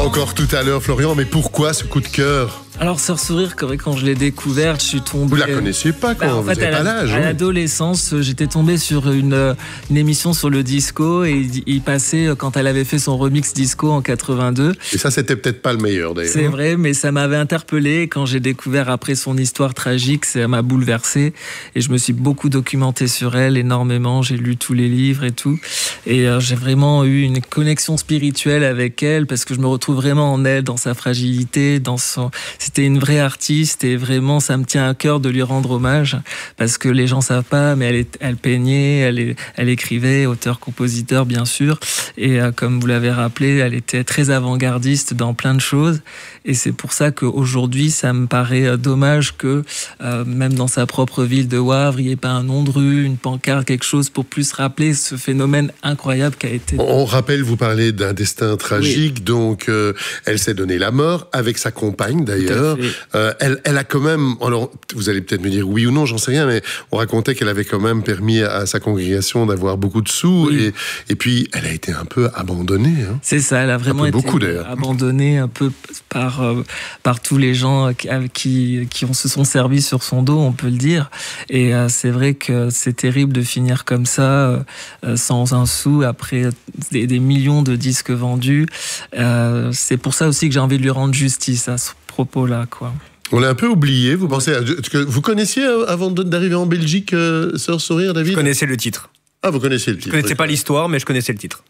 Encore tout à l'heure, Florian, mais pourquoi ce coup de cœur ? Alors, Sœur Sourire, quand je l'ai découverte, je suis tombé... Vous la connaissiez pas quand vous n'avez pas l'âge. À l'adolescence, j'étais tombé sur une émission sur le disco et il passait quand elle avait fait son remix disco en 82. Et ça, c'était peut-être pas le meilleur d'ailleurs. C'est vrai, mais ça m'avait interpellé. Quand j'ai découvert après son histoire tragique, ça m'a bouleversé. Et je me suis beaucoup documenté sur elle, énormément. J'ai lu tous les livres et tout. Et j'ai vraiment eu une connexion spirituelle avec elle parce que je me retrouve vraiment en elle, dans sa fragilité, dans son... C'était une vraie artiste et vraiment, ça me tient à cœur de lui rendre hommage parce que les gens savent pas, mais elle peignait, elle écrivait, auteur-compositeur bien sûr. Et comme vous l'avez rappelé, elle était très avant-gardiste dans plein de choses. Et c'est pour ça qu'aujourd'hui, ça me paraît dommage que même dans sa propre ville de Wavre, il n'y ait pas un nom de rue, une pancarte, quelque chose pour plus rappeler ce phénomène incroyable qu'a été... On rappelle, vous parlez d'un destin tragique, oui. Donc elle s'est donné la mort avec sa compagne d'ailleurs. Elle a quand même, alors vous allez peut-être me dire oui ou non, j'en sais rien, mais on racontait qu'elle avait quand même permis à sa congrégation d'avoir beaucoup de sous, oui. et puis elle a été un peu abandonnée. Hein. C'est ça, elle a vraiment été abandonnée un peu par tous les gens qui se sont servis sur son dos, on peut le dire. Et c'est vrai que c'est terrible de finir comme ça, sans un sou, après des millions de disques vendus. C'est pour ça aussi que j'ai envie de lui rendre justice à ce propos-là, quoi. On l'a un peu oublié, vous pensez... Vous connaissiez, avant d'arriver en Belgique, Sœur Sourire, David ? Je connaissais le titre. Ah, vous connaissez le titre. Je connaissais pas l'histoire, mais je connaissais le titre.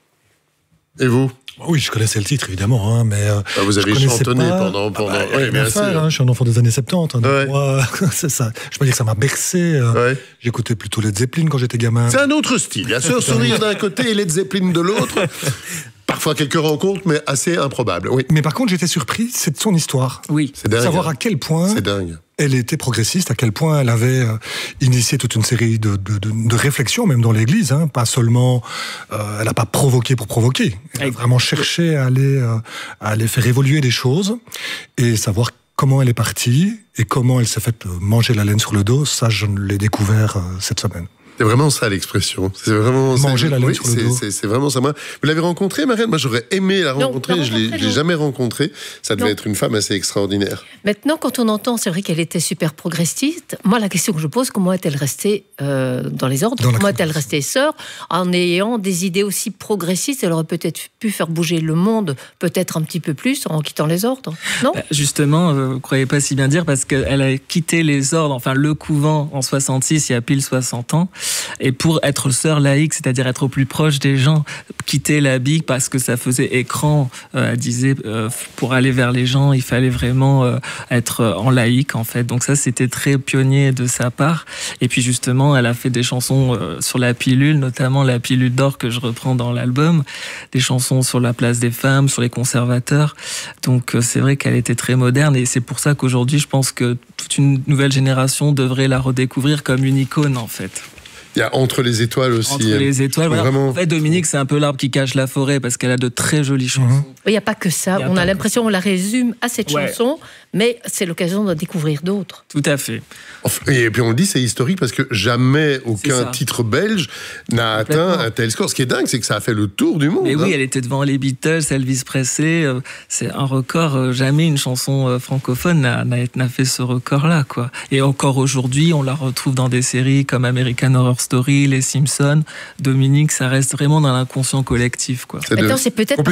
Et vous ? Oui, je connaissais le titre, évidemment, hein, mais... vous avez chantonné pendant... oui, bien sûr. Hein, je suis un enfant des années 70, hein, donc moi, c'est ça. Je peux dire que ça m'a bercé. J'écoutais plutôt Led Zeppelin quand j'étais gamin. C'est un autre style. Il y a Sœur Sourire d'un côté et Led Zeppelin de l'autre. Parfois quelques rencontres, mais assez improbables. Oui. Mais par contre, j'étais surpris, c'est de son histoire. Oui, c'est dingue. Savoir à quel point elle était progressiste, à quel point elle avait initié toute une série de réflexions, même dans l'Église. Hein, pas seulement, elle n'a pas provoqué pour provoquer. Elle a vraiment cherché à aller faire évoluer des choses et savoir comment elle est partie et comment elle s'est fait manger la laine sur le dos. Ça, je l'ai découvert cette semaine. C'est vraiment ça l'expression. C'est vraiment manger la laine sur le dos. C'est vraiment ça. Vous l'avez rencontrée, Marianne ? Moi, j'aurais aimé la rencontrer. Je l'ai jamais rencontrée. Ça devait être une femme assez extraordinaire. Maintenant, quand on entend, c'est vrai qu'elle était super progressiste. Moi, la question que je pose, comment est-elle restée dans les ordres ? Comment est-elle restée sœur en ayant des idées aussi progressistes ? Elle aurait peut-être pu faire bouger le monde, peut-être un petit peu plus, en quittant les ordres. Non ? Justement, vous ne croyez pas si bien dire, parce qu'elle a quitté les ordres, enfin le couvent en 66, il y a pile 60 ans. Et pour être sœur laïque, c'est-à-dire être au plus proche des gens, quitter l'habit parce que ça faisait écran, elle disait, pour aller vers les gens, il fallait vraiment être en laïque, en fait. Donc ça, c'était très pionnier de sa part. Et puis justement, elle a fait des chansons sur la pilule, notamment la pilule d'or que je reprends dans l'album, des chansons sur la place des femmes, sur les conservateurs. Donc c'est vrai qu'elle était très moderne et c'est pour ça qu'aujourd'hui, je pense que toute une nouvelle génération devrait la redécouvrir comme une icône, en fait. Il y a Entre les étoiles aussi. Entre les étoiles, voilà. Vraiment... En fait, Dominique, c'est un peu l'arbre qui cache la forêt parce qu'elle a de très jolies chansons. Il n'y a pas que ça. On a l'impression qu'on la résume à cette chanson, mais c'est l'occasion de découvrir d'autres. Tout à fait. Et puis on le dit, c'est historique parce que jamais aucun titre belge n'a atteint un tel score. Ce qui est dingue, c'est que ça a fait le tour du monde. Mais oui, elle était devant les Beatles, Elvis Presley. C'est un record. Jamais une chanson francophone n'a fait ce record-là, quoi. Et encore aujourd'hui, on la retrouve dans des séries comme American Horror Story, Les Simpsons. Dominique, ça reste vraiment dans l'inconscient collectif, quoi. Maintenant, c'est peut-être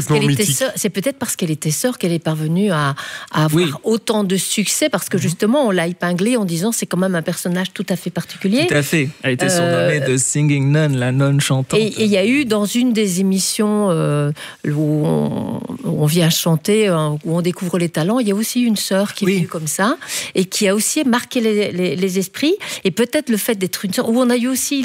parce qu'elle était sœur qu'elle est parvenue à avoir autant de succès, parce que justement, on l'a épinglée en disant c'est quand même un personnage tout à fait particulier. Tout à fait. Elle était surnommée The Singing Nun, la nonne chantante. Et il y a eu dans une des émissions où on vient chanter, où on découvre les talents, il y a aussi une sœur qui est venue comme ça et qui a aussi marqué les esprits. Et peut-être le fait d'être une sœur, où on a eu aussi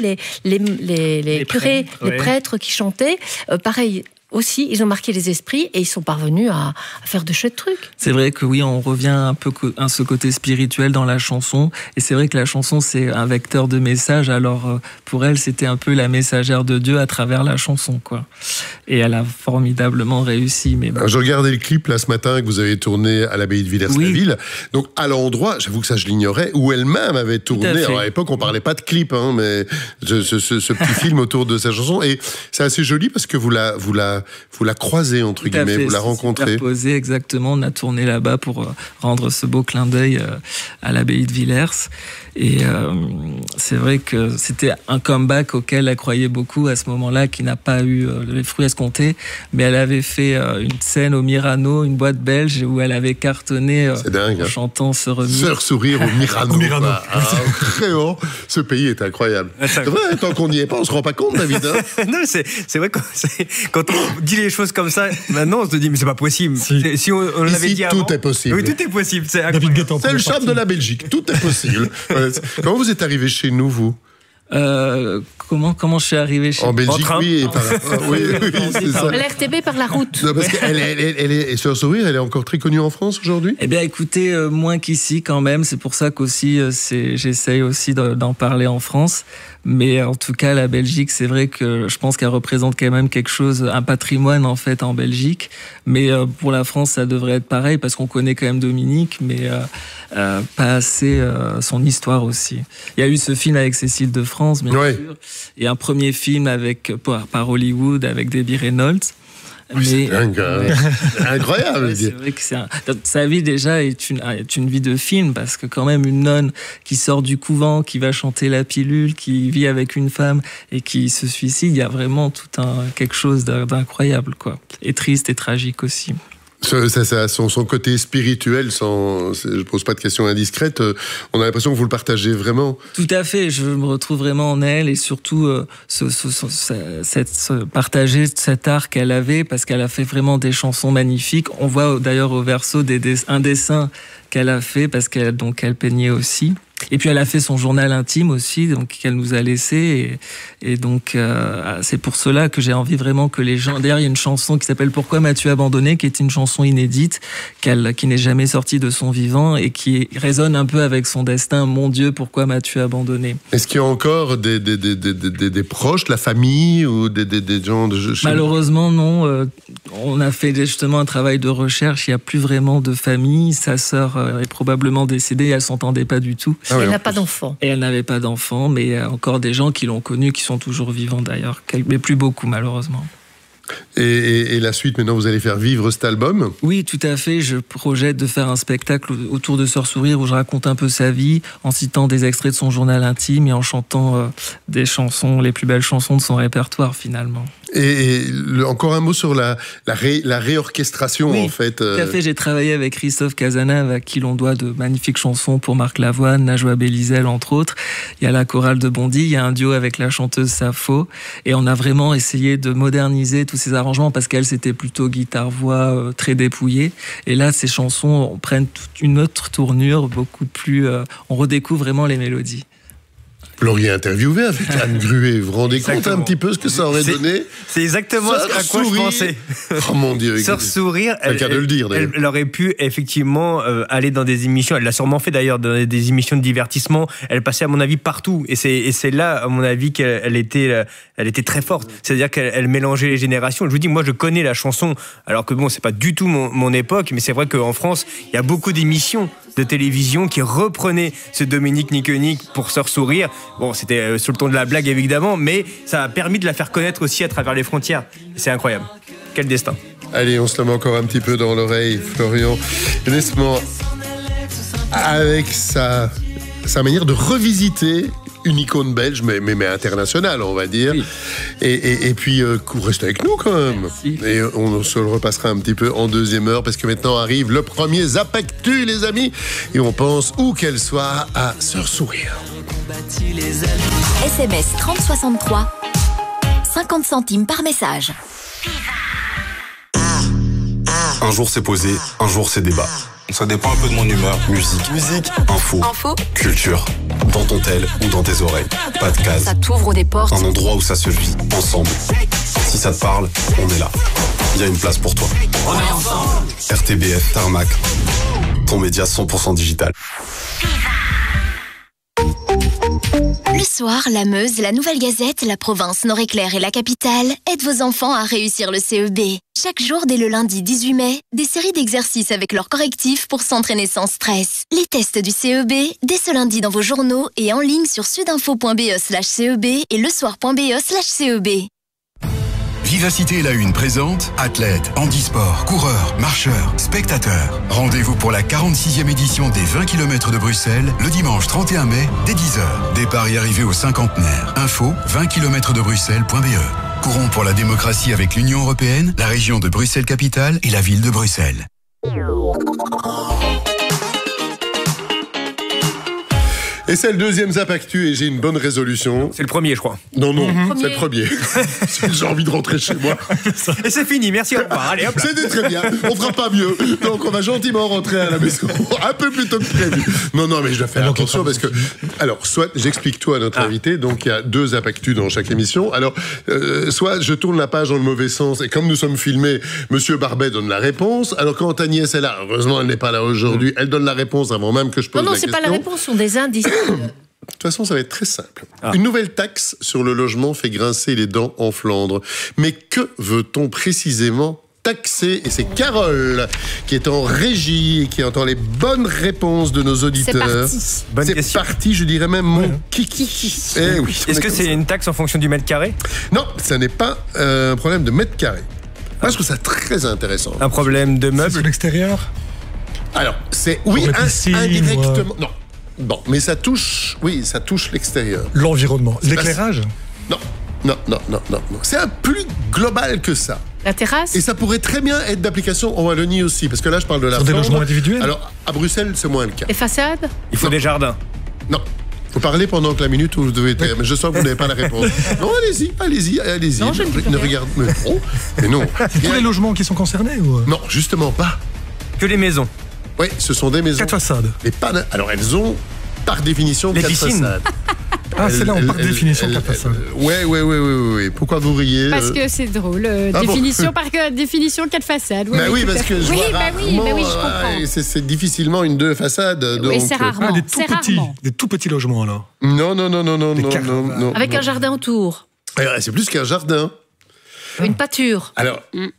les curés, les prêtres qui chantaient, pareil. Aussi, ils ont marqué les esprits et ils sont parvenus à faire de chouettes trucs. C'est vrai que oui, on revient un peu à ce côté spirituel dans la chanson. Et c'est vrai que la chanson, c'est un vecteur de message. Alors, pour elle, c'était un peu la messagère de Dieu à travers la chanson, quoi. Et elle a formidablement réussi. Mais bon. Je regardais le clip là ce matin que vous avez tourné à l'abbaye de Villers-la-Ville. Donc, à l'endroit, j'avoue que ça, je l'ignorais, où elle-même avait tourné. Alors, à l'époque, on parlait pas de clip, hein, mais ce petit film autour de sa chanson. Et c'est assez joli parce que vous la la croisez, entre guillemets, vous la rencontrez. Posé, exactement. On a tourné là-bas pour rendre ce beau clin d'œil à l'abbaye de Villers. Et c'est vrai que c'était un comeback auquel elle croyait beaucoup à ce moment-là, qui n'a pas eu les fruits escomptés. Mais elle avait fait une scène au Mirano, une boîte belge, où elle avait cartonné en chantant ce remix. Sœur Sourire au Mirano. Vraiment, ce pays est incroyable. C'est vrai, tant qu'on n'y est pas, on se rend pas compte, David. Hein. Non, c'est vrai, quand on dit les choses comme ça, maintenant on se dit, mais c'est pas possible. Si on l'avait dit avant. Tout est possible. Oui, tout est possible. C'est le charme de la Belgique. Tout est possible. Comment vous êtes arrivé chez nous, vous? Comment je suis arrivé chez En Belgique, oui, c'est ça. L'RTB par la route. Non, parce qu'elle est Sœur Sourire, elle est encore très connue en France aujourd'hui. Eh bien, écoutez, moins qu'ici quand même. C'est pour ça qu'aussi j'essaye aussi d'en parler en France. Mais en tout cas, la Belgique, c'est vrai que je pense qu'elle représente quand même quelque chose, un patrimoine en fait en Belgique. Mais pour la France, ça devrait être pareil parce qu'on connaît quand même Dominique, mais pas assez son histoire aussi. Il y a eu ce film avec Cécile de France, bien sûr, et un premier film par Hollywood avec Debbie Reynolds. C'est incroyable. C'est vrai que sa vie déjà est une vie de film, parce que quand même une nonne qui sort du couvent, qui va chanter la pilule, qui vit avec une femme et qui se suicide, il y a vraiment quelque chose d'incroyable, quoi. Et triste et tragique aussi. Son côté spirituel, je pose pas de questions indiscrètes, on a l'impression que vous le partagez vraiment. Tout à fait, je me retrouve vraiment en elle, et surtout partager cet art qu'elle avait, parce qu'elle a fait vraiment des chansons magnifiques. On voit d'ailleurs au verso un dessin qu'elle a fait, parce qu'elle peignait aussi. Et puis elle a fait son journal intime aussi, donc qu'elle nous a laissé, et donc c'est pour cela que j'ai envie vraiment que les gens. D'ailleurs, il y a une chanson qui s'appelle Pourquoi m'as-tu abandonné, qui est une chanson inédite, qui n'est jamais sortie de son vivant et qui résonne un peu avec son destin. Mon Dieu, pourquoi m'as-tu abandonné? Est-ce qu'il y a encore des proches, de la famille ou des gens de Malheureusement, non. On a fait justement un travail de recherche. Il n'y a plus vraiment de famille. Sa sœur est probablement décédée. Elle s'entendait pas du tout. Elle n'a pas d'enfant. Et elle n'avait pas d'enfant, mais il y a encore des gens qui l'ont connue, qui sont toujours vivants d'ailleurs, mais plus beaucoup malheureusement. Et la suite, maintenant, vous allez faire vivre cet album? Oui, tout à fait. Je projette de faire un spectacle autour de Sœur Sourire où je raconte un peu sa vie, en citant des extraits de son journal intime et en chantant des chansons, les plus belles chansons de son répertoire finalement. Encore un mot sur la réorchestration, oui, en fait. Tout à fait, j'ai travaillé avec Christophe Casanave, à qui l'on doit de magnifiques chansons pour Marc Lavoine, Najwa Bélizel, entre autres. Il y a la chorale de Bondy, il y a un duo avec la chanteuse Sappho, et on a vraiment essayé de moderniser tous ces arrangements, parce qu'elle, c'était plutôt guitare-voix très dépouillée. Et là, ces chansons prennent toute une autre tournure, beaucoup plus... on redécouvre vraiment les mélodies. Vous l'auriez interviewé avec Anne Gruet. Vous vous rendez compte un petit peu ce que ça aurait donné? C'est exactement à quoi je pensais. Oh mon Dieu. Sœur Sourire, elle aurait pu effectivement aller dans des émissions. Elle l'a sûrement fait d'ailleurs, dans des émissions de divertissement. Elle passait à mon avis partout. Et c'est là, à mon avis, qu'elle était très forte. C'est-à-dire qu'elle mélangeait les générations. Je vous dis, moi je connais la chanson, alors que bon, c'est pas du tout mon époque, mais c'est vrai qu'en France, il y a beaucoup d'émissions de télévision qui reprenaient ce Dominique Niconique pour Sœur Sourire. Bon, c'était sous le ton de la blague évidemment, mais ça a permis de la faire connaître aussi à travers les frontières. C'est incroyable. Quel destin. Allez, on se la met encore un petit peu dans l'oreille, Florian. Honnêtement, avec sa manière de revisiter une icône belge, mais internationale, on va dire. Oui. Et puis, restez avec nous quand même. Merci. Et on se le repassera un petit peu en deuxième heure, parce que maintenant arrive le premier Zapactu, les amis. Et on pense, où qu'elle soit, à Sœur Sourire. SMS 3063, 50 centimes par message. Un jour c'est posé, un jour c'est débat. Ça dépend un peu de mon humeur. Musique, info, culture. Dans ton tel ou dans tes oreilles. Pas de case. Ça t'ouvre des portes. Un endroit où ça se vit, ensemble. Si ça te parle, on est là. Il y a une place pour toi. On est ensemble. RTBF, Tarmac. Ton média 100% digital. Le soir, la Meuse, la Nouvelle Gazette, la Province, Nord-Éclair et la Capitale aident vos enfants à réussir le CEB. Chaque jour, dès le lundi 18 mai, des séries d'exercices avec leurs correctifs pour s'entraîner sans stress. Les tests du CEB, dès ce lundi dans vos journaux et en ligne sur sudinfo.be/CEB et lesoir.be/CEB. Vivacité La Une présente athlètes, handisport, coureurs, marcheurs, spectateurs. Rendez-vous pour la 46e édition des 20 km de Bruxelles le dimanche 31 mai dès 10h. Départ et arrivée au cinquantenaire. Info 20km-de-bruxelles.be. Courons pour la démocratie avec l'Union européenne, la région de Bruxelles-Capitale et la ville de Bruxelles. Et c'est le deuxième Zap Actu et j'ai une bonne résolution. C'est le premier, je crois. Non, c'est le premier. J'ai envie de rentrer chez moi. Et c'est fini, merci, au revoir. Allez, hop là. C'était très bien, on fera pas mieux. Donc on va gentiment rentrer à la maison, un peu plus tôt que prévu. Non, mais je dois faire attention parce que... Alors, soit j'explique tout à notre invité, donc il y a 2 Zap Actu dans chaque émission. Alors, soit je tourne la page dans le mauvais sens et comme nous sommes filmés, Monsieur Barbet donne la réponse. Alors quand Agnès est là, heureusement elle n'est pas là aujourd'hui, elle donne la réponse avant même que je pose la question. Non, c'est pas la réponse, ce sont des indices. De toute façon, ça va être très simple. Une nouvelle taxe sur le logement fait grincer les dents en Flandre. Mais que veut-on précisément taxer? Et c'est Carole qui est en régie et qui entend les bonnes réponses de nos auditeurs. C'est parti, je dirais même mon kiki. Eh oui. Est-ce que c'est une taxe en fonction du mètre carré? Non, ça n'est pas un problème de mètre carré. Moi, je trouve ça très intéressant. Un problème de meubles? Sur l'extérieur? Alors, c'est indirectement. Non. Bon, mais ça touche l'extérieur. L'environnement. L'éclairage? Non. C'est un plus global que ça. La terrasse? Et ça pourrait très bien être d'application en Wallonie aussi, parce que là, je parle de la Sur des logements individuels? Alors, à Bruxelles, c'est moins le cas. Les façades? Il faut des jardins? Non. Vous parlez pendant que la minute où vous devez être... Mais je sens que vous n'avez pas la réponse. Non, allez-y. Non, je ne regarde pas trop. Mais non. Tous les logements qui sont concernés ou... Non, justement pas. Que les maisons? Oui, ce sont des maisons. 4 façades. Mais pas... Alors, elles ont, par définition, 4 façades. Ah, c'est là, par définition, 4 façades. Oui. Pourquoi vous riez? Parce que c'est drôle. Définition, définition 4 façades. Oui, parce que je vois oui, je comprends. C'est difficilement une 2 façades. Donc... Oui, c'est rarement. Des tout petits logements, alors. Non. Avec un jardin autour. C'est plus qu'un jardin. Une pâture. Alors...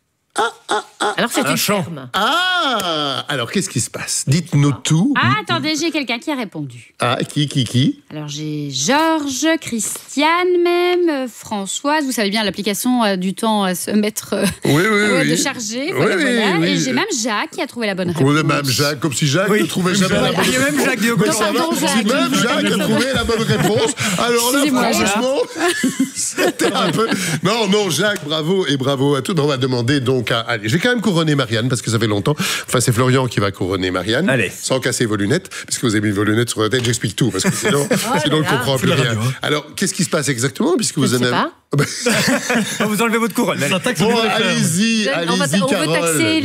Alors c'est une ferme. Alors qu'est-ce qui se passe? Dites-nous tout. Attendez, j'ai quelqu'un qui a répondu. Qui? Alors j'ai Georges, Christiane même, Françoise. Vous savez bien l'application du temps à se mettre de charger. Voilà. Et j'ai même Jacques qui a trouvé la bonne réponse. Même Jacques, comme si Jacques ne trouvait jamais la bonne réponse. Il y a même Jacques Diogo. Si même Jacques a trouvé la bonne réponse. Alors là, franchement, c'était un peu... Non, Jacques, bravo et bravo à tous. On va demander donc allez, je vais quand même couronner Marianne parce que ça fait longtemps. Enfin, c'est Florian qui va couronner Marianne. Allez. Sans casser vos lunettes, parce que vous avez mis vos lunettes sur la tête. J'explique tout parce que sinon on ne comprend plus rien. Alors, qu'est-ce qui se passe exactement puisque vous en avez... Vous enlevez votre couronne. Bon, allez-y, on veut Carole. taxer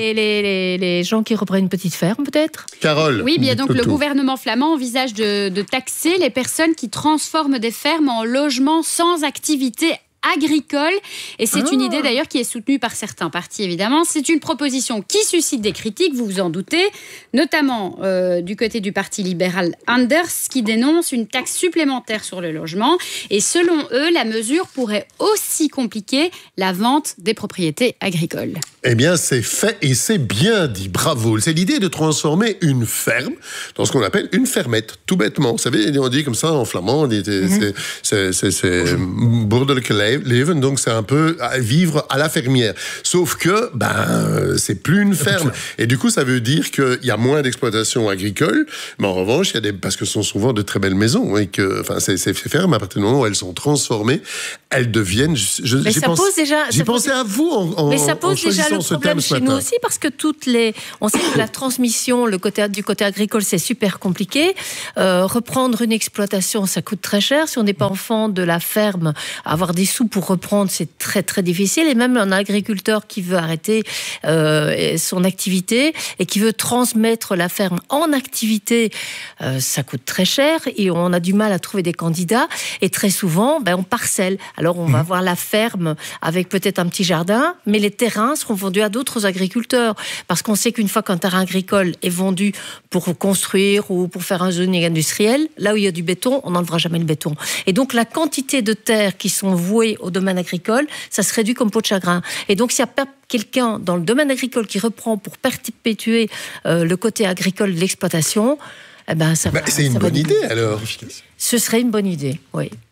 les gens qui reprennent une petite ferme, peut-être? Carole. Oui, bien donc le gouvernement flamand envisage de taxer les personnes qui transforment des fermes en logements sans activité agricole. Et c'est une idée d'ailleurs qui est soutenue par certains partis, évidemment. C'est une proposition qui suscite des critiques, vous vous en doutez, notamment du côté du parti libéral Anders, qui dénonce une taxe supplémentaire sur le logement. Et selon eux, la mesure pourrait aussi compliquer la vente des propriétés agricoles. Eh bien, c'est fait et c'est bien dit. Bravo. C'est l'idée de transformer une ferme dans ce qu'on appelle une fermette, tout bêtement. Vous savez, on dit comme ça en flamand, c'est Boerdelke-leven, donc c'est un peu vivre à la fermière. Sauf que, c'est plus une ferme. Et du coup, ça veut dire qu'il y a moins d'exploitation agricole, mais en revanche, il y a parce que ce sont souvent de très belles maisons, et que, ces fermes, à partir du moment où elles sont transformées, elles deviennent... J'ai pensé à vous mais ça pose déjà le problème chez nous aussi, parce que on sait que la transmission, du côté agricole, c'est super compliqué. Reprendre une exploitation, ça coûte très cher. Si on n'est pas enfant de la ferme, avoir des sous pour reprendre, c'est très très difficile. Et même un agriculteur qui veut arrêter son activité et qui veut transmettre la ferme en activité, ça coûte très cher et on a du mal à trouver des candidats. Et très souvent, on parcelle. Alors on va avoir la ferme avec peut-être un petit jardin, mais les terrains seront vendus à d'autres agriculteurs. Parce qu'on sait qu'une fois qu'un terrain agricole est vendu pour construire ou pour faire un zoning industriel, là où il y a du béton, on n'enlèvera jamais le béton. Et donc la quantité de terres qui sont vouées au domaine agricole, ça se réduit comme peau de chagrin. Et donc s'il y a quelqu'un dans le domaine agricole qui reprend pour perpétuer le côté agricole de l'exploitation, c'est une bonne idée alors. Ce serait une bonne idée, oui.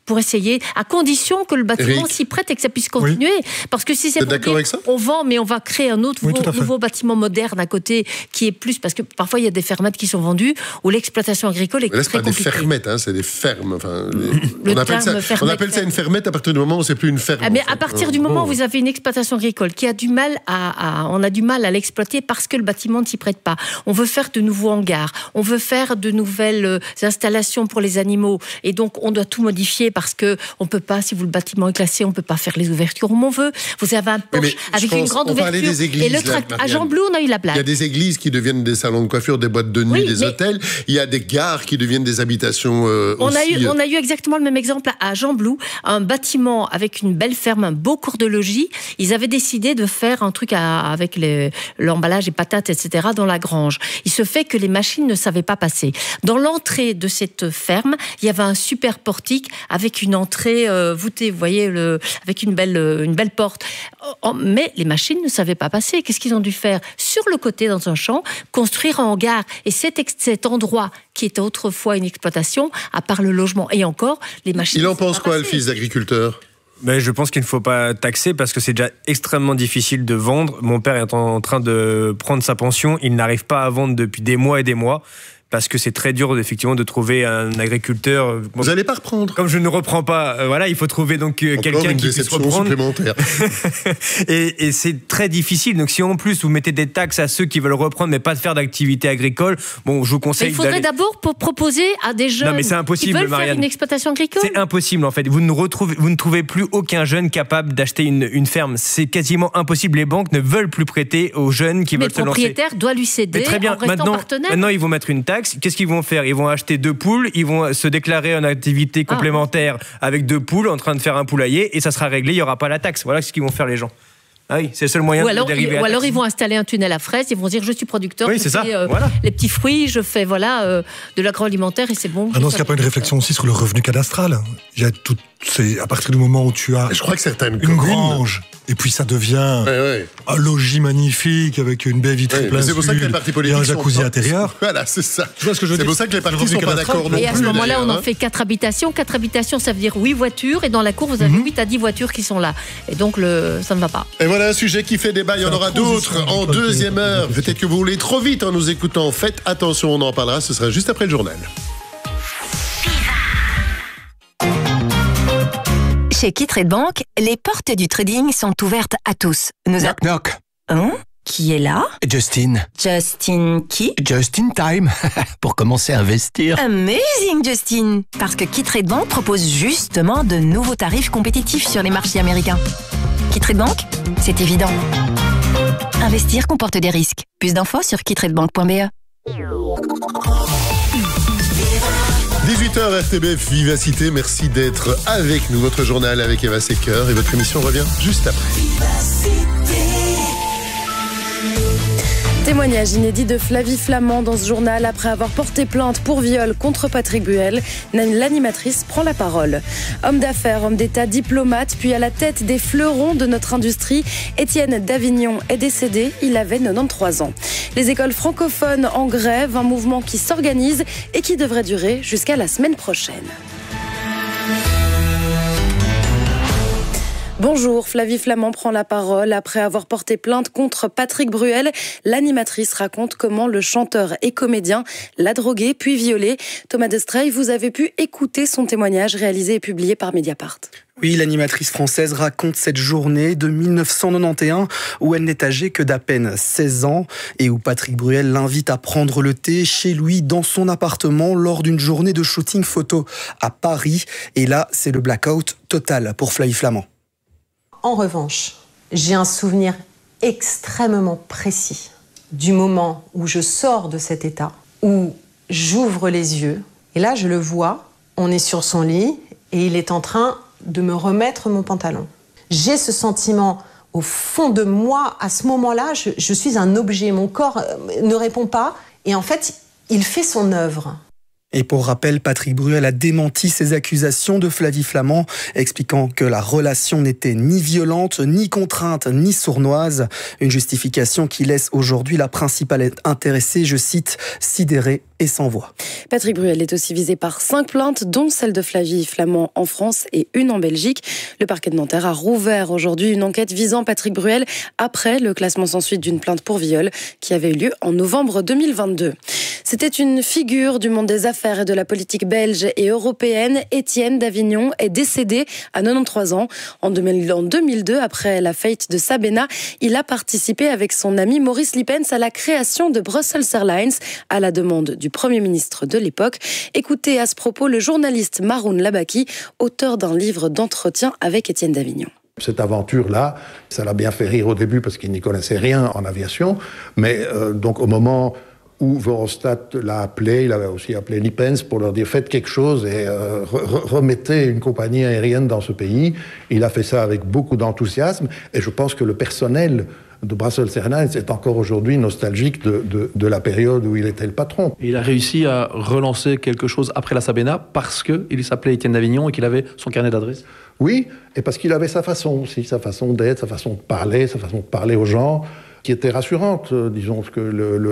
pour essayer, à condition que le bâtiment s'y prête et que ça puisse continuer. Oui. Parce que si c'est pour dire, on vend, mais on va créer un autre nouveau bâtiment moderne à côté qui est plus... Parce que parfois, il y a des fermettes qui sont vendues où l'exploitation agricole est très compliquée. Là, c'est pas des fermettes, hein, c'est des fermes. Enfin, on appelle ça une fermette à partir du moment où c'est plus une ferme. Mais à partir du moment où vous avez une exploitation agricole qui a du mal on a du mal à l'exploiter parce que le bâtiment ne s'y prête pas. On veut faire de nouveaux hangars, on veut faire de nouvelles installations pour les animaux et donc on doit tout modifier parce que on peut pas, si le bâtiment est classé, on peut pas faire les ouvertures comme on veut. Vous avez un porche avec une grande ouverture. Des églises, et le à Jean-Blou, on a eu la blague. Il y a des églises qui deviennent des salons de coiffure, des boîtes de nuit, des hôtels. Il y a des gares qui deviennent des habitations aussi. On a eu exactement le même exemple à Jean-Blou, un bâtiment avec une belle ferme, un beau cours de logis. Ils avaient décidé de faire un truc avec l'emballage et patates, etc. dans la grange. Il se fait que les machines ne savaient pas passer. Dans l'entrée de cette ferme, il y avait un super portique avec une entrée voûtée, vous voyez, avec une belle porte. Mais les machines ne savaient pas passer. Qu'est-ce qu'ils ont dû faire? Sur le côté, dans un champ, construire un hangar. Et cet endroit qui était autrefois une exploitation, à part le logement et encore, les machines... Il en pense quoi, le fils d'agriculteur? Mais je pense qu'il ne faut pas taxer parce que c'est déjà extrêmement difficile de vendre. Mon père est en train de prendre sa pension. Il n'arrive pas à vendre depuis des mois et des mois. Parce que c'est très dur, effectivement, de trouver un agriculteur. Vous n'allez pas reprendre. Comme je ne reprends pas, voilà, il faut trouver donc quelqu'un qui puisse reprendre. Supplémentaire. et c'est très difficile. Donc, si en plus vous mettez des taxes à ceux qui veulent reprendre, mais pas de faire d'activité agricole, bon, je vous conseille. Mais il faudrait d'abord proposer à des jeunes qui veulent faire une exploitation agricole. C'est impossible, en fait. Vous ne trouvez plus aucun jeune capable d'acheter une ferme. C'est quasiment impossible. Les banques ne veulent plus prêter aux jeunes qui veulent se lancer. Le propriétaire doit lui céder en restant partenaire. Maintenant, ils vont mettre une taxe. Qu'est-ce qu'ils vont faire? Ils vont acheter 2 poules, ils vont se déclarer en activité complémentaire avec 2 poules en train de faire un poulailler et ça sera réglé, il n'y aura pas la taxe. Voilà ce qu'ils vont faire les gens. Ah oui, c'est le seul moyen de dériver. Ou alors ils vont installer un tunnel à fraises, ils vont dire je suis producteur, je fais les petits fruits, je fais de l'agroalimentaire et c'est bon. Non, est-ce qu'il n'y a pas une réflexion aussi sur le revenu cadastral? Il y a c'est à partir du moment où tu as je crois que certaines une grange et puis ça devient un logis magnifique avec une baie vitrée plein c'est pour ça que les partis politiques et un jacuzzi intérieur. Voilà, c'est ça. Tu vois ce que je veux dire? C'est pour ça que les partis ne sont pas d'accord non plus. Et à ce moment-là, on en fait 4 habitations. 4 habitations, ça veut dire 8 voitures et dans la cour, vous avez 8 à 10 voitures qui sont là. Et donc, ça ne va pas. Et voilà un sujet qui fait débat. Il y en aura d'autres en deuxième heure. Peut-être que vous voulez trop vite en nous écoutant. Faites attention, on en parlera. Ce sera juste après le journal. Chez Qui-Trade Bank, les portes du trading sont ouvertes à tous. Knock, knock. Hein? Qui est là? Justin. Justin qui? Just in time. Pour commencer à investir. Amazing, Justin. Parce que Qui-Trade Bank propose justement de nouveaux tarifs compétitifs sur les marchés américains. Qui-Trade Bank, c'est évident. Investir comporte des risques. Plus d'infos sur kitradebank.be. 18h RTBF Vivacité, merci d'être avec nous. Votre journal avec Eva Secker et votre émission revient juste après. Témoignage inédit de Flavie Flament dans ce journal. Après avoir porté plainte pour viol contre Patrick Bruel, l'animatrice prend la parole. Homme d'affaires, homme d'État, diplomate, puis à la tête des fleurons de notre industrie, Étienne Davignon est décédé. Il avait 93 ans. Les écoles francophones en grève, un mouvement qui s'organise et qui devrait durer jusqu'à la semaine prochaine. Bonjour, Flavie Flament prend la parole. Après avoir porté plainte contre Patrick Bruel, l'animatrice raconte comment le chanteur et comédien l'a drogué puis violé. Thomas Destrey, vous avez pu écouter son témoignage réalisé et publié par Mediapart. Oui, l'animatrice française raconte cette journée de 1991 où elle n'est âgée que d'à peine 16 ans et où Patrick Bruel l'invite à prendre le thé chez lui dans son appartement lors d'une journée de shooting photo à Paris. Et là, c'est le blackout total pour Flavie Flament. En revanche, j'ai un souvenir extrêmement précis du moment où je sors de cet état, où j'ouvre les yeux, et là je le vois, on est sur son lit, et il est en train de me remettre mon pantalon. J'ai ce sentiment au fond de moi, à ce moment-là, je suis un objet, mon corps ne répond pas, et en fait, il fait son œuvre. Et pour rappel, Patrick Bruel a démenti ces accusations de Flavie Flament, expliquant que la relation n'était ni violente, ni contrainte, ni sournoise. Une justification qui laisse aujourd'hui la principale intéressée, je cite, sidérée et sans voix. Patrick Bruel est aussi visé par 5 plaintes, dont celle de Flavie Flament en France et une en Belgique. Le parquet de Nanterre a rouvert aujourd'hui une enquête visant Patrick Bruel après le classement sans suite d'une plainte pour viol qui avait eu lieu en novembre 2022. C'était une figure du monde des affaires et de la politique belge et européenne. Étienne Davignon est décédé à 93 ans. En 2002, après la faillite de Sabena, il a participé avec son ami Maurice Lippens à la création de Brussels Airlines à la demande du Premier ministre de l'époque. Écoutez à ce propos le journaliste Maroun Labaki, auteur d'un livre d'entretien avec Étienne Davignon. Cette aventure-là, ça l'a bien fait rire au début parce qu'il n'y connaissait rien en aviation, mais donc au moment où Verhofstadt l'a appelé, il avait aussi appelé Lippens pour leur dire faites quelque chose et remettez une compagnie aérienne dans ce pays. Il a fait ça avec beaucoup d'enthousiasme et je pense que le personnel de Brussels Airlines est encore aujourd'hui nostalgique de la période où il était le patron. Il a réussi à relancer quelque chose après la Sabena parce qu'il s'appelait Étienne Davignon et qu'il avait son carnet d'adresses. Oui, et parce qu'il avait sa façon aussi, sa façon d'être, sa façon de parler aux gens, qui était rassurante. Disons que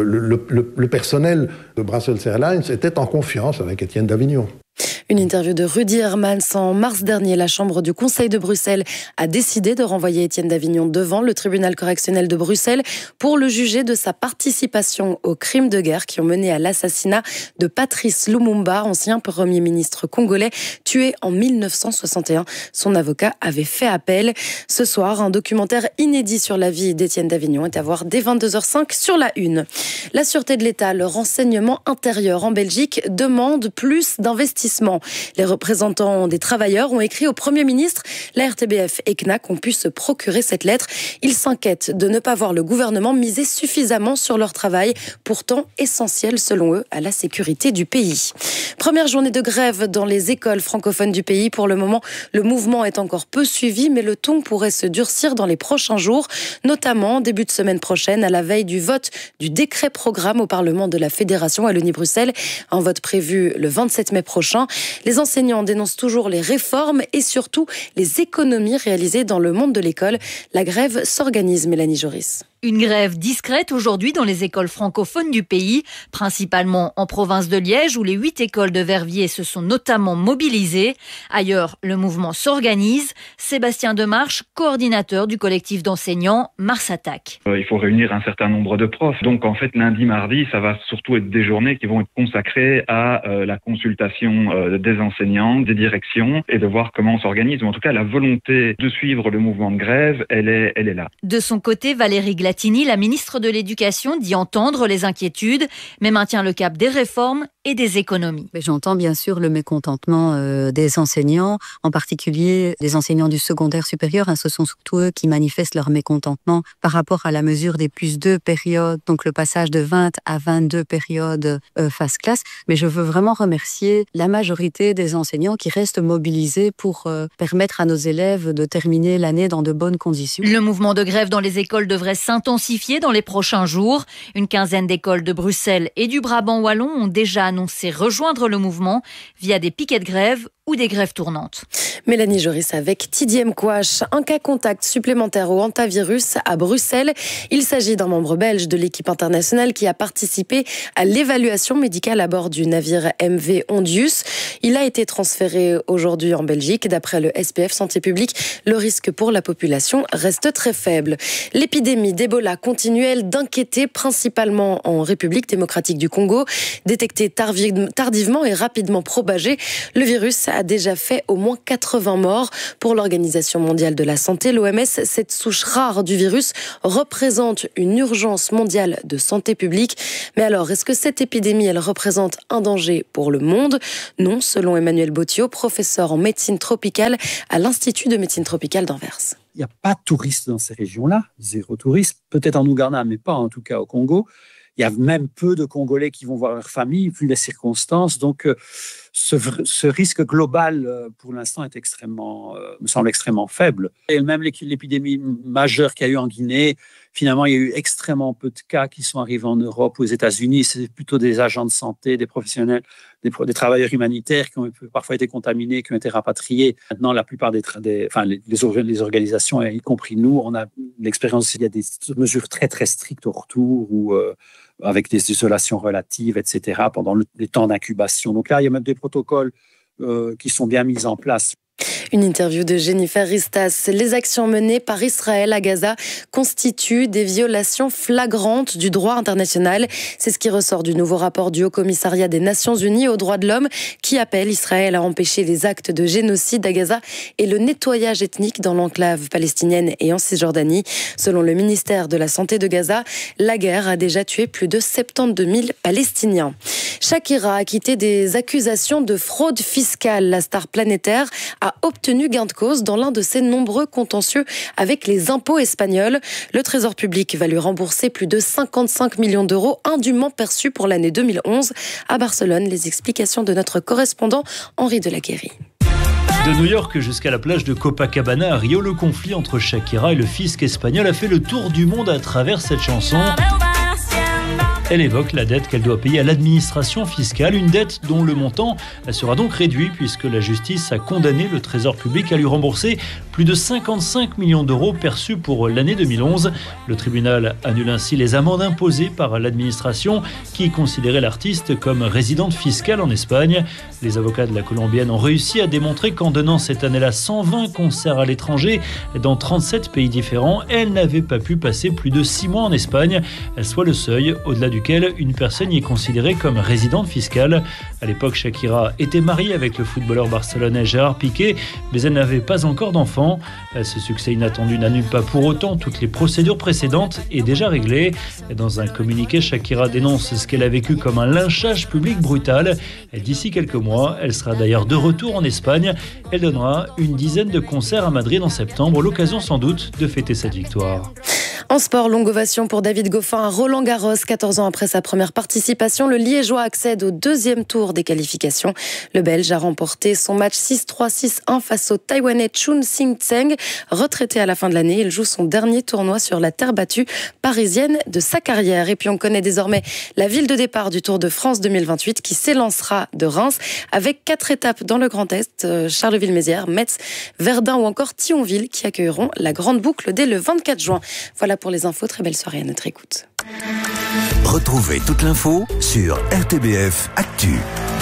le personnel de Brussels Airlines était en confiance avec Étienne Davignon. Une interview de Rudy Hermans en mars dernier. La Chambre du Conseil de Bruxelles a décidé de renvoyer Étienne Davignon devant le tribunal correctionnel de Bruxelles pour le juger de sa participation aux crimes de guerre qui ont mené à l'assassinat de Patrice Lumumba, ancien Premier ministre congolais, tué en 1961. Son avocat avait fait appel. Ce soir, un documentaire inédit sur la vie d'Étienne Davignon est à voir dès 22h05 sur la Une. La Sûreté de l'État, le renseignement intérieur en Belgique demande plus d'investissement. Les représentants des travailleurs ont écrit au Premier ministre. La RTBF et CNAC ont pu se procurer cette lettre. Ils s'inquiètent de ne pas voir le gouvernement miser suffisamment sur leur travail, pourtant essentiel selon eux à la sécurité du pays. Première journée de grève dans les écoles francophones du pays. Pour le moment, le mouvement est encore peu suivi, mais le ton pourrait se durcir dans les prochains jours, notamment début de semaine prochaine, à la veille du vote du décret programme au Parlement de la Fédération Wallonie-Bruxelles. Un vote prévu le 27 mai prochain. Les enseignants dénoncent toujours les réformes et surtout les économies réalisées dans le monde de l'école. La grève s'organise, Mélanie Joris. Une grève discrète aujourd'hui dans les écoles francophones du pays, principalement en province de Liège où les 8 écoles de Verviers se sont notamment mobilisées. Ailleurs, le mouvement s'organise. Sébastien Demarche, coordinateur du collectif d'enseignants Mars Attaque. Il faut réunir un certain nombre de profs. Donc en fait, lundi, mardi, ça va surtout être des journées qui vont être consacrées à la consultation des enseignants, des directions et de voir comment on s'organise. En tout cas, la volonté de suivre le mouvement de grève, elle est là. De son côté, Valérie Glatini, la ministre de l'Éducation, dit entendre les inquiétudes, mais maintient le cap des réformes et des économies. J'entends bien sûr le mécontentement des enseignants, en particulier des enseignants du secondaire supérieur. Ce sont surtout eux qui manifestent leur mécontentement par rapport à la mesure des +2 périodes, donc le passage de 20 à 22 périodes phase classe. Mais je veux vraiment remercier la majorité des enseignants qui restent mobilisés pour permettre à nos élèves de terminer l'année dans de bonnes conditions. Le mouvement de grève dans les écoles devrait s'intensifier dans les prochains jours. Une quinzaine d'écoles de Bruxelles et du Brabant wallon ont déjà annoncé rejoindre le mouvement via des piquets de grève ou des grèves tournantes. Mélanie Joris avec Tidy Mkwash. Un cas contact supplémentaire au hantavirus à Bruxelles. Il s'agit d'un membre belge de l'équipe internationale qui a participé à l'évaluation médicale à bord du navire MV Ondius. Il a été transféré aujourd'hui en Belgique. D'après le SPF Santé publique, le risque pour la population reste très faible. L'épidémie d'Ebola continue, elle, d'inquiéter, principalement en République démocratique du Congo. Détecté tardivement et rapidement propagé, le virus a déjà fait au moins 80 morts. Pour l'Organisation mondiale de la santé, l'OMS, cette souche rare du virus représente une urgence mondiale de santé publique. Mais alors, est-ce que cette épidémie, elle représente un danger pour le monde ? Non, selon Emmanuel Bottio, professeur en médecine tropicale à l'Institut de médecine tropicale d'Anvers. Il n'y a pas de touristes dans ces régions-là, zéro touriste, peut-être en Ouganda, mais pas en tout cas au Congo. Il y a même peu de Congolais qui vont voir leur famille, vu les circonstances. Donc, ce risque global, pour l'instant, me semble extrêmement faible. Et même l'épidémie majeure qu'il y a eu en Guinée, finalement, il y a eu extrêmement peu de cas qui sont arrivés en Europe ou aux États-Unis. C'est plutôt des agents de santé, des professionnels, des travailleurs humanitaires qui ont parfois été contaminés, qui ont été rapatriés. Maintenant, la plupart les organisations, y compris nous, on a l'expérience. Il y a des mesures très, très strictes au retour ou avec des isolations relatives, etc., pendant les temps d'incubation. Donc là, il y a même des protocoles qui sont bien mis en place. Une interview de Jennifer Ristas. Les actions menées par Israël à Gaza constituent des violations flagrantes du droit international. C'est ce qui ressort du nouveau rapport du Haut-Commissariat des Nations Unies aux droits de l'homme qui appelle Israël à empêcher les actes de génocide à Gaza et le nettoyage ethnique dans l'enclave palestinienne et en Cisjordanie. Selon le ministère de la Santé de Gaza, la guerre a déjà tué plus de 72 000 Palestiniens. Shakira a quitté des accusations de fraude fiscale. La star planétaire a obtenu gain de cause dans l'un de ses nombreux contentieux avec les impôts espagnols. Le Trésor public va lui rembourser plus de 55 millions d'euros indûment perçus pour l'année 2011. À Barcelone, les explications de notre correspondant Henri Delaguérie. De New York jusqu'à la plage de Copacabana à Rio, le conflit entre Shakira et le fisc espagnol a fait le tour du monde à travers cette chanson. Elle évoque la dette qu'elle doit payer à l'administration fiscale, une dette dont le montant sera donc réduit puisque la justice a condamné le Trésor public à lui rembourser plus de 55 millions d'euros perçus pour l'année 2011. Le tribunal annule ainsi les amendes imposées par l'administration qui considérait l'artiste comme résidente fiscale en Espagne. Les avocats de la Colombienne ont réussi à démontrer qu'en donnant cette année-là 120 concerts à l'étranger dans 37 pays différents, elle n'avait pas pu passer plus de 6 mois en Espagne, soit le seuil au-delà duquel une personne y est considérée comme résidente fiscale. À l'époque, Shakira était mariée avec le footballeur barcelonais Gérard Piqué, mais elle n'avait pas encore d'enfant. Ce succès inattendu n'annule pas pour autant toutes les procédures précédentes et déjà réglées. Dans un communiqué, Shakira dénonce ce qu'elle a vécu comme un lynchage public brutal. D'ici quelques mois, elle sera d'ailleurs de retour en Espagne. Elle donnera une dizaine de concerts à Madrid en septembre, l'occasion sans doute de fêter cette victoire. En sport, longue ovation pour David Goffin à Roland-Garros. 14 ans après sa première participation, le Liégeois accède au deuxième tour des qualifications. Le Belge a remporté son match 6-3, 6-1 face au Taïwanais Chun Sing-Tseng. Retraité à la fin de l'année, il joue son dernier tournoi sur la terre battue parisienne de sa carrière. Et puis on connaît désormais la ville de départ du Tour de France 2028 qui s'élancera de Reims avec 4 étapes dans le Grand Est, Charleville-Mézières, Metz, Verdun ou encore Thionville qui accueilleront la grande boucle dès le 24 juin. Voilà pour les infos, très belle soirée à notre écoute. Retrouvez toute l'info sur RTBF Actu.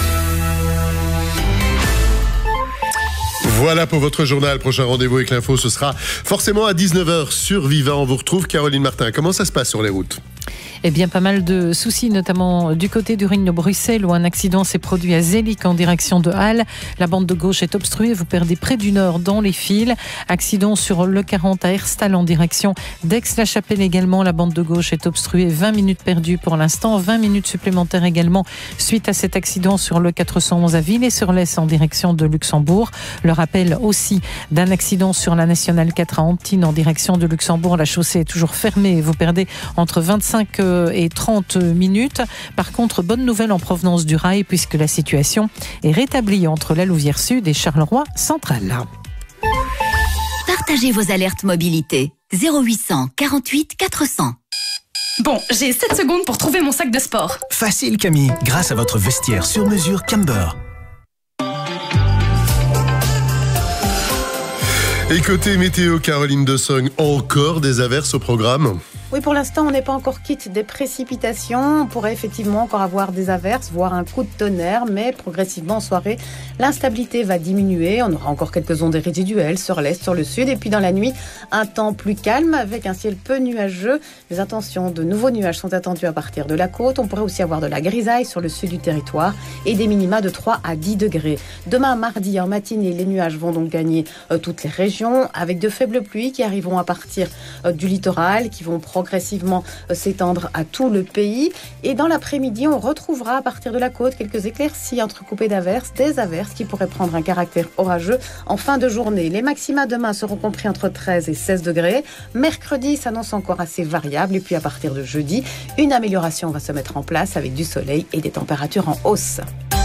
Voilà pour votre journal. Prochain rendez-vous avec l'info, ce sera forcément à 19h sur Vivant. On vous retrouve, Caroline Martin. Comment ça se passe sur les routes ? Eh bien, pas mal de soucis, notamment du côté du ring de Bruxelles, où un accident s'est produit à Zélic en direction de Halle. La bande de gauche est obstruée, vous perdez près d'une heure dans les fils. Accident sur le 40 à Herstal en direction d'Aix-la-Chapelle également. La bande de gauche est obstruée, 20 minutes perdues pour l'instant, 20 minutes supplémentaires également suite à cet accident sur le 411 à Villers-sur-Lez en direction de Luxembourg. Le rappel aussi d'un accident sur la nationale 4 à Antibes en direction de Luxembourg. La chaussée est toujours fermée, vous perdez entre 25 et 30 minutes. Par contre, bonne nouvelle en provenance du rail puisque la situation est rétablie entre la Louvière Sud et Charleroi Central. Partagez vos alertes mobilité. 0800 48 400. Bon, j'ai 7 secondes pour trouver mon sac de sport. Facile Camille, grâce à votre vestiaire sur mesure Camber. Et côté météo, Caroline Dossogne, encore des averses au programme ? Oui, pour l'instant, on n'est pas encore quitte des précipitations. On pourrait effectivement encore avoir des averses, voire un coup de tonnerre, mais progressivement en soirée, l'instabilité va diminuer. On aura encore quelques ondées résiduelles sur l'est, sur le sud. Et puis dans la nuit, un temps plus calme avec un ciel peu nuageux. Mais attention, de nouveaux nuages sont attendus à partir de la côte. On pourrait aussi avoir de la grisaille sur le sud du territoire et des minima de 3 à 10 degrés. Demain, mardi, en matinée, les nuages vont donc gagner toutes les régions avec de faibles pluies qui arriveront à partir du littoral, qui vont prendre progressivement s'étendre à tout le pays. Et dans l'après-midi, on retrouvera à partir de la côte quelques éclaircies entrecoupées d'averses, des averses qui pourraient prendre un caractère orageux en fin de journée. Les maxima demain seront compris entre 13 et 16 degrés. Mercredi s'annonce encore assez variable. Et puis à partir de jeudi, une amélioration va se mettre en place avec du soleil et des températures en hausse.